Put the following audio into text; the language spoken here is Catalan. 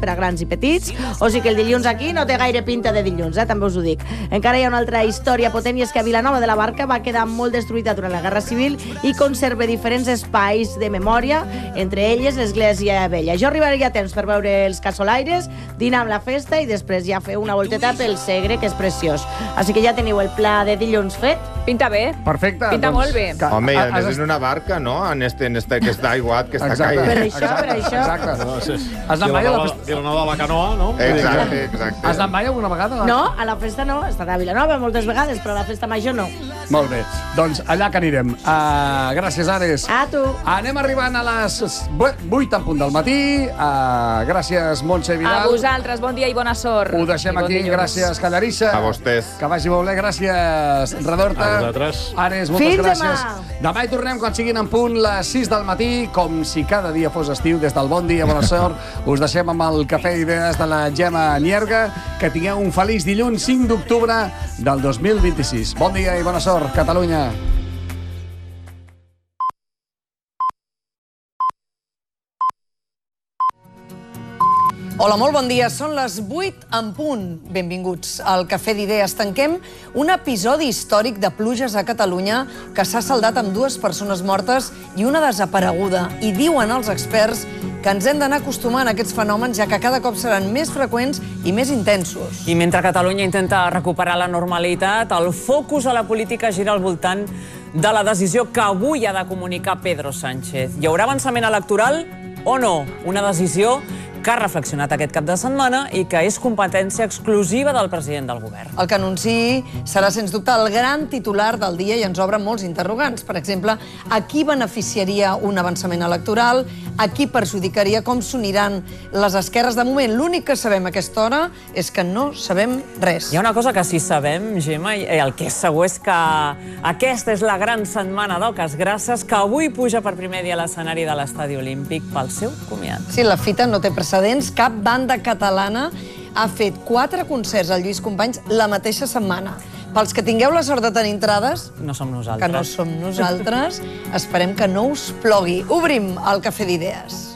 per a grans i petits, o sigui que el dilluns aquí no té gaire pinta de dilluns, també us ho dic. Encara hi ha una altra història potent i és que Vilanova de la Barca va quedar molt destruïda durant la Guerra Civil i conserva diferents espais de memòria, entre elles l'Església Vella. Jo arribaré a temps per veure els Casolaires, dinar amb la festa i després ja fer una volteta pel Segre, que és preciós. Així que ja teniu el pla de dilluns fet. Pinta bé. Perfecte. Pinta molt bé. Home, i a més en una barca, no? En este que està aiguat, que està caient. Per això. Exacte. Has anat mai a la festa? Vilanova de la Canoa, no? Exacte. Has anat mai alguna vegada? No, a la festa no. He estat a Vilanova moltes vegades, però a la festa major no. Molt bé. Doncs allà que anirem. Gràcies, Ares. A tu. Anem arribant a les 8 en punt del matí. Gràcies, Montse Vidal. A vosaltres, bon dia i bona sort. Ho deixem aquí. Gràcies, Callarissa. A vostès. Que vagi molt bé. Gràcies, Redorta. A vosaltres. Ares, moltes Fins gràcies. demà. Demà hi tornem quan siguin en punt les 6 del matí, com si cada dia fos estiu, des del Bon Dia, Bona Sort. Us deixem amb el cafè d'idees de la Gemma Nierga. Que tingueu un feliç dilluns 5 d'octubre del 2026. Bon dia i bona sort, Catalunya. Hola, molt bon dia. Són les 8 en punt. Benvinguts al Cafè d'Idees. Tanquem un episodi històric de pluges a Catalunya que s'ha saldat amb 2 persones mortes i una desapareguda. I diuen els experts que ens hem d'anar acostumant a aquests fenòmens, ja que cada cop seran més freqüents i més intensos. I mentre Catalunya intenta recuperar la normalitat, el focus a la política gira al voltant de la decisió que avui ha de comunicar Pedro Sánchez. Hi haurà avançament electoral o no? Una decisió que ha reflexionat aquest cap de setmana i que és competència exclusiva del president del govern. El que anunciï serà, sens dubte, el gran titular del dia i ens obre molts interrogants. Per exemple, a qui beneficiaria un avançament electoral? A qui perjudicaria? Com s'uniran les esquerres? De moment, l'únic que sabem a aquesta hora és que no sabem res. Hi ha una cosa que sí sabem, Gemma, i el que és segur és que aquesta és la gran setmana d'Oques Grasses, que avui puja per primer dia a l'escenari de l'Estadi Olímpic pel seu comiat. Sí, la fita no té precedents. Cap banda catalana ha fet 4 concerts al Lluís Companys la mateixa setmana. Pels que tingueu la sort de tenir entrades, No som nosaltres. que no som nosaltres, esperem que no us plogui. Obrim el Cafè d'Idees.